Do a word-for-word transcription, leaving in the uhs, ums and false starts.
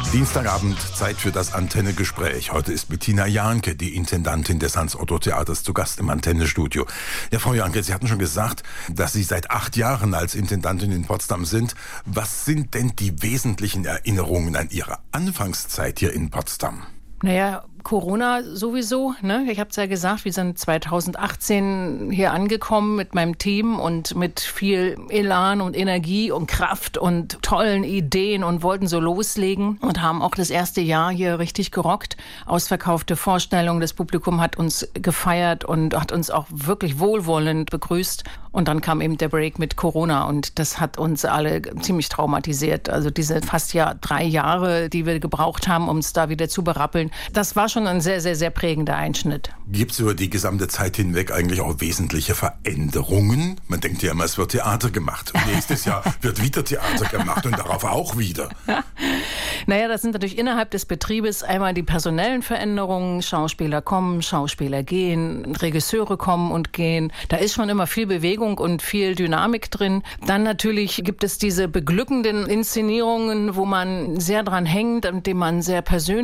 Dienstagabend, Zeit für das Antenne-Gespräch. Heute ist Bettina Jahnke, die Intendantin des Hans-Otto-Theaters, zu Gast im Antenne-Studio. Ja, Frau Jahnke, Sie hatten schon gesagt, dass Sie seit acht Jahren als Intendantin in Potsdam sind. Was sind denn die wesentlichen Erinnerungen an Ihre Anfangszeit hier in Potsdam? Naja, Corona sowieso, ne? Ich habe es ja gesagt, wir sind zweitausendachtzehn hier angekommen mit meinem Team und mit viel Elan und Energie und Kraft und tollen Ideen und wollten so loslegen und haben auch das erste Jahr hier richtig gerockt. Ausverkaufte Vorstellungen, das Publikum hat uns gefeiert und hat uns auch wirklich wohlwollend begrüßt. Und dann kam eben der Break mit Corona und das hat uns alle ziemlich traumatisiert. Also diese fast ja drei Jahre, die wir gebraucht haben, um es da wieder zu berappeln, das war schon ein sehr, sehr, sehr prägender Einschnitt. Gibt es über die gesamte Zeit hinweg eigentlich auch wesentliche Veränderungen? Man denkt ja immer, es wird Theater gemacht. Und nächstes Jahr wird wieder Theater gemacht und darauf auch wieder. Naja, das sind natürlich innerhalb des Betriebes einmal die personellen Veränderungen. Schauspieler kommen, Schauspieler gehen, Regisseure kommen und gehen. Da ist schon immer viel Bewegung und viel Dynamik drin. Dann natürlich gibt es diese beglückenden Inszenierungen, wo man sehr dran hängt, mit denen man sehr persönlich